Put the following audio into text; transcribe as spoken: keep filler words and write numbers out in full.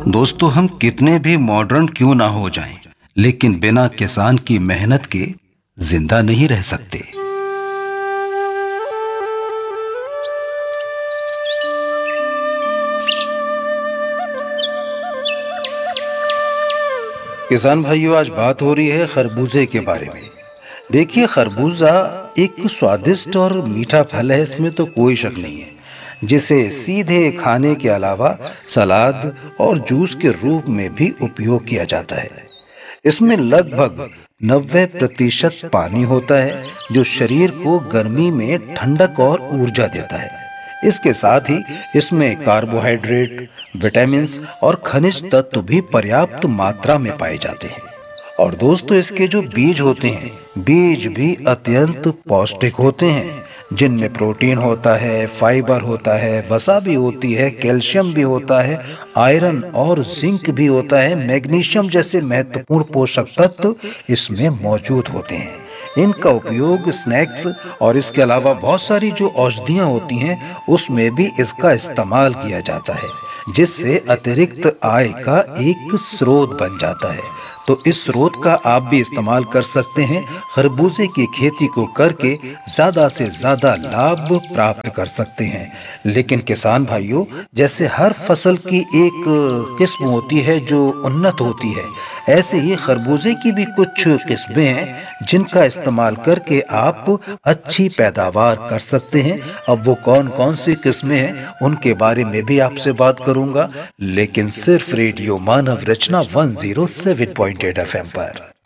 दोस्तों, हम कितने भी मॉडर्न क्यों ना हो जाएं, लेकिन बिना किसान की मेहनत के जिंदा नहीं रह सकते। किसान भाइयों, आज बात हो रही है खरबूजे के बारे में। देखिए, खरबूजा एक स्वादिष्ट और मीठा फल है, इसमें तो कोई शक नहीं है, जिसे सीधे खाने के अलावा सलाद और जूस के रूप में भी उपयोग किया जाता है। इसमें लगभग नब्बे प्रतिशत पानी होता है, जो शरीर को गर्मी में ठंडक और ऊर्जा देता है। इसके साथ ही इसमें कार्बोहाइड्रेट, विटामिन्स और खनिज तत्व भी पर्याप्त मात्रा में पाए जाते हैं। और दोस्तों, इसके जो बीज होते हैं, बीज भी अत्यंत पौष्टिक होते हैं, जिनमें प्रोटीन होता है, फाइबर होता है, वसा भी होती है, कैल्शियम भी होता है, आयरन और जिंक भी होता है, मैग्नीशियम जैसे महत्वपूर्ण पोषक तत्व इसमें मौजूद होते हैं। इनका उपयोग स्नैक्स और इसके अलावा बहुत सारी जो औषधियाँ होती हैं उसमें भी इसका इस्तेमाल किया जाता है, जिससे अतिरिक्त आय का एक स्रोत बन जाता है। तो इस स्रोत का आप भी इस्तेमाल कर सकते हैं, खरबूजे की खेती को करके ज्यादा से ज्यादा लाभ प्राप्त कर सकते हैं। लेकिन किसान भाइयों, जैसे हर फसल की एक किस्म होती है जो उन्नत होती है, ऐसे ही खरबूजे की भी कुछ किस्में हैं जिनका इस्तेमाल करके आप अच्छी पैदावार कर सकते हैं। अब वो कौन कौन सी किस्में हैं उनके बारे में भी आपसे बात करूंगा, लेकिन सिर्फ रेडियो मानव रचना one zero seven point eight F M पर।